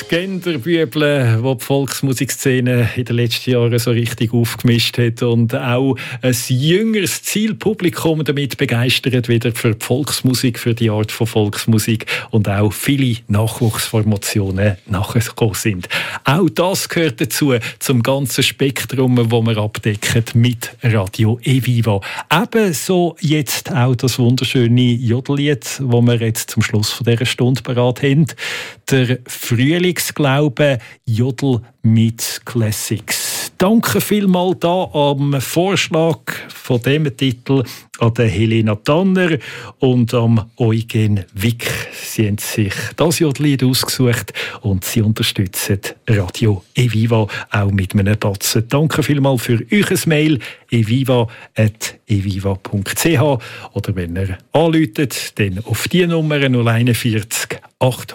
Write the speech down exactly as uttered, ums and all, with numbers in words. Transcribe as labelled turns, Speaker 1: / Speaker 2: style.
Speaker 1: Genderbüble, wo die Volksmusikszene in den letzten Jahren so richtig aufgemischt hat und auch ein jüngeres Zielpublikum damit begeistert wieder für die Volksmusik, für die Art von Volksmusik und auch viele Nachwuchsformationen nachgekommen sind. Auch das gehört dazu, zum ganzen Spektrum, das wir abdecken mit Radio Eviva. Ebenso jetzt auch das wunderschöne Jodellied, das wir jetzt zum Schluss von dieser Stunde parat haben. Der Frühlingsglaube, Jodel mit Classics. Danke vielmals da am Vorschlag von diesem Titel an der Helena Tanner und am Eugen Wick. Sie haben sich das Jodellied ausgesucht und sie unterstützen Radio Eviva auch mit einem Batzen. Danke vielmals für euch Mail eviva at eviva punkt c h oder wenn ihr anruft, dann auf die Nummer null eins vier acht